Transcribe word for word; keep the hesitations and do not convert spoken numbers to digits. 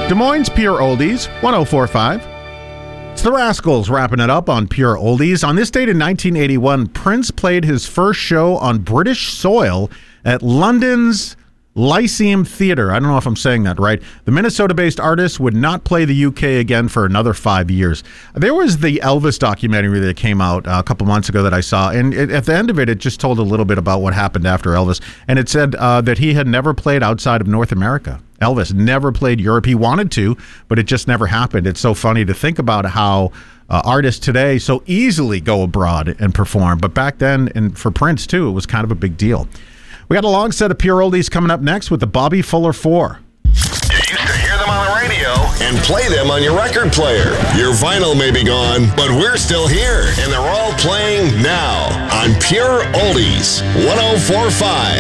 Des Moines Pure Oldies, one oh four point five. It's the Rascals wrapping it up on Pure Oldies. On this date in nineteen eighty-one, Prince played his first show on British soil at London's Lyceum Theatre. I don't know if I'm saying that right. The Minnesota-based artist would not play the U K again for another five years. There was the Elvis documentary that came out uh, a couple months ago that I saw, and it, at the end of it, it just told a little bit about what happened after Elvis, and it said uh, that he had never played outside of North America. Elvis never played Europe. He wanted to, but it just never happened. It's so funny to think about how uh, artists today so easily go abroad and perform, but back then, and for Prince too, it was kind of a big deal. We got a long set of Pure Oldies coming up next with the Bobby Fuller Four. You used to hear them on the radio and play them on your record player. Your vinyl may be gone, but we're still here, and they're all playing now on Pure Oldies, one oh four point five.